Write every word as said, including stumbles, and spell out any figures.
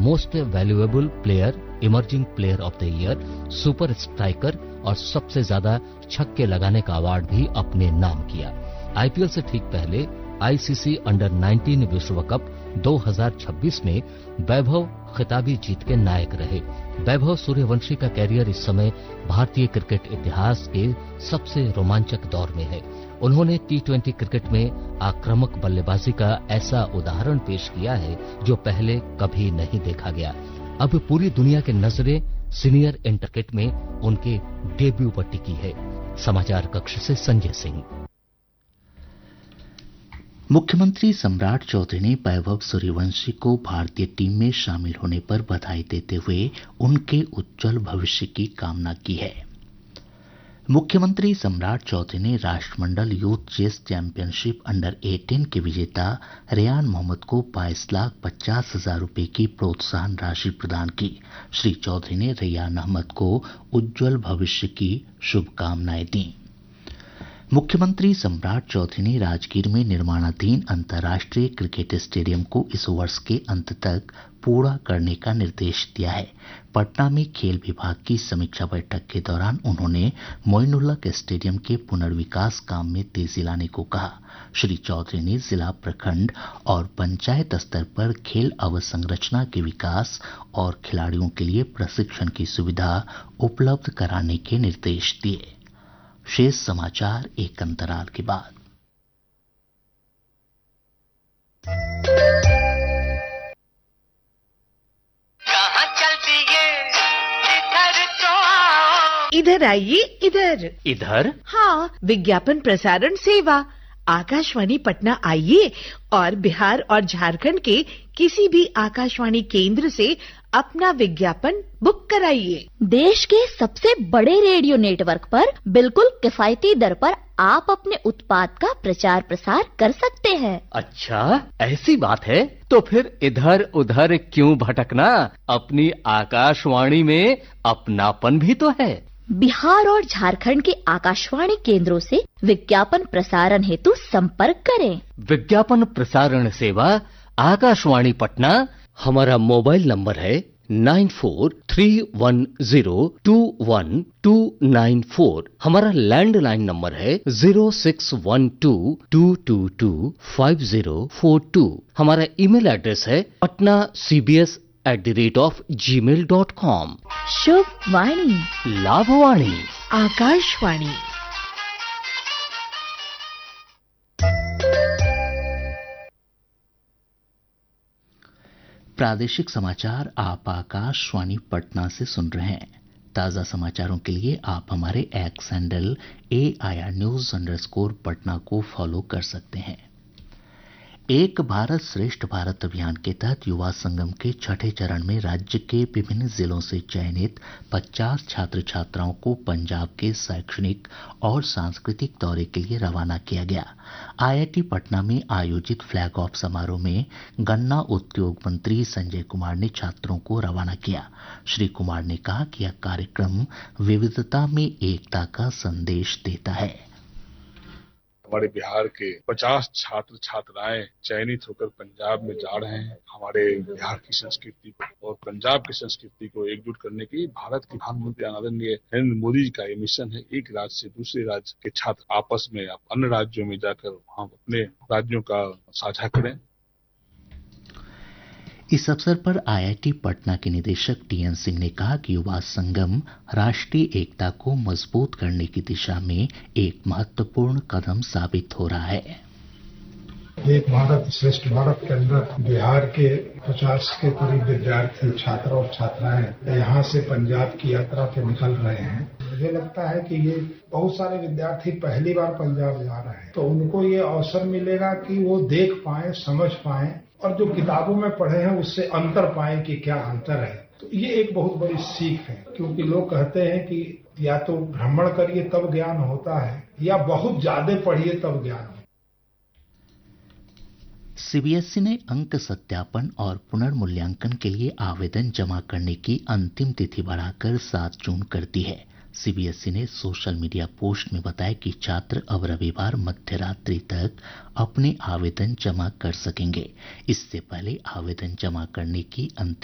Most valuable player, emerging player of the year, super striker और सबसे ज्यादा छक्के लगाने का अवार्ड भी अपने नाम किया। आईपीएल से ठीक पहले आईसीसी अंडर नाइनटीन विश्व कप दो हज़ार छब्बीस में वैभव खिताबी जीत के नायक रहे। वैभव सूर्यवंशी का कैरियर इस समय भारतीय क्रिकेट इतिहास के सबसे रोमांचक दौर में है। उन्होंने टी ट्वेंटी क्रिकेट में आक्रामक बल्लेबाजी का ऐसा उदाहरण पेश किया है जो पहले कभी नहीं देखा गया। अब पूरी दुनिया की नजरें सीनियर इंटर क्रिकेट में उनके डेब्यू पर टिकी है। समाचार कक्ष से संजय सिंह। मुख्यमंत्री सम्राट चौधरी ने वैभव सूर्यवंशी को भारतीय टीम में शामिल होने पर बधाई देते हुए उनके उज्जवल भविष्य की कामना की है। मुख्यमंत्री सम्राट चौधरी ने राष्ट्रमंडल यूथ चेस चैंपियनशिप अंडर अठारह के विजेता रेयान मोहम्मद को बाईस लाख पचास हजार रुपए की प्रोत्साहन राशि प्रदान की। श्री चौधरी ने रेयान अहमद को उज्जवल भविष्य की शुभकामनाएं दी। मुख्यमंत्री सम्राट चौधरी ने राजगीर में निर्माणाधीन अंतर्राष्ट्रीय क्रिकेट स्टेडियम को इस वर्ष के अंत तक पूरा करने का निर्देश दिया है। पटना में खेल विभाग की समीक्षा बैठक के दौरान उन्होंने मोइनुलहक स्टेडियम के पुनर्विकास काम में तेजी लाने को कहा। श्री चौधरी ने जिला, प्रखंड और पंचायत स्तर पर खेल अवसंरचना के विकास और खिलाड़ियों के लिए प्रशिक्षण की सुविधा उपलब्ध कराने के निर्देश दिए। शेष समाचार एक अंतराल के बाद। कहाँ चल दिए इधर तो आओ। इधर आइए, इधर इधर। हाँ, विज्ञापन प्रसारण सेवा आकाशवाणी पटना आइए और बिहार और झारखंड के किसी भी आकाशवाणी केंद्र से अपना विज्ञापन बुक कराइए। देश के सबसे बड़े रेडियो नेटवर्क पर बिल्कुल किफायती दर पर आप अपने उत्पाद का प्रचार प्रसार कर सकते हैं। अच्छा, ऐसी बात है तो फिर इधर उधर क्यों भटकना, अपनी आकाशवाणी में अपनापन भी तो है। बिहार और झारखंड के आकाशवाणी केंद्रों से विज्ञापन प्रसारण हेतु संपर्क करें। विज्ञापन प्रसारण सेवा आकाशवाणी पटना। हमारा मोबाइल नंबर है nine four three one zero to one two nine four. हमारा लैंडलाइन नंबर है zero six one two to to to five zero four to. हमारा ईमेल एड्रेस है Patna C B S at the rate of ji mail dot com. शुभ वाणी, लाभवाणी, आकाशवाणी। प्रादेशिक समाचार आप आकाशवाणी पटना से सुन रहे हैं। ताज़ा समाचारों के लिए आप हमारे x handle A I R news underscore Patna को फॉलो कर सकते हैं। एक भारत श्रेष्ठ भारत अभियान के तहत युवा संगम के छठे चरण में राज्य के विभिन्न जिलों से चयनित पचास छात्र छात्राओं को पंजाब के शैक्षणिक और सांस्कृतिक दौरे के लिए रवाना किया गया। आईआईटी पटना में आयोजित फ्लैग ऑफ समारोह में गन्ना उद्योग मंत्री संजय कुमार ने छात्रों को रवाना किया। श्री कुमार ने कहा कि यह कार्यक्रम विविधता में एकता का संदेश देता है। हमारे बिहार के पचास छात्र छात्राएं चयनित होकर पंजाब में जा रहे हैं। हमारे बिहार की संस्कृति को और पंजाब की संस्कृति को एकजुट करने की भारत के प्रधानमंत्री आदरणीय नरेंद्र मोदी जी का ये मिशन है। एक राज्य से दूसरे राज्य के छात्र आपस में अन्य राज्यों में जाकर वहाँ अपने राज्यों का साझा करें। इस अवसर पर आईआईटी पटना के निदेशक टी एन सिंह ने कहा कि युवा संगम राष्ट्रीय एकता को मजबूत करने की दिशा में एक महत्वपूर्ण कदम साबित हो रहा है। एक भारत श्रेष्ठ भारत के अंदर बिहार के पचास के करीब विद्यार्थी छात्र और छात्राएं यहाँ से पंजाब की यात्रा पे निकल रहे हैं। मुझे लगता है कि ये बहुत सारे विद्यार्थी पहली बार पंजाब जा रहे हैं, तो उनको ये अवसर मिलेगा कि वो देख पाए, समझ पाए और जो किताबों में पढ़े हैं उससे अंतर पाए कि क्या अंतर है। तो ये एक बहुत बड़ी सीख है, क्योंकि लोग कहते हैं कि या तो भ्रमण करिए तब ज्ञान होता है या बहुत ज्यादा पढ़िए तब ज्ञान होता है। सीबीएसई ने अंक सत्यापन और पुनर्मूल्यांकन के लिए आवेदन जमा करने की अंतिम तिथि बढ़ाकर सात जून कर दी है। सीबीएसई ने सोशल मीडिया पोस्ट में बताया कि छात्र अब रविवार मध्य रात्रि तक अपने आवेदन जमा कर सकेंगे। इससे पहले आवेदन जमा करने की अंतिम